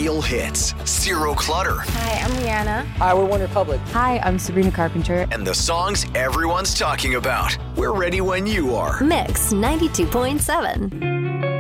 real hits, zero clutter. Hi, I'm Rihanna. Hi, we're One Republic. Hi, I'm Sabrina Carpenter. And the songs everyone's talking about. We're ready when you are. Mix 92.7.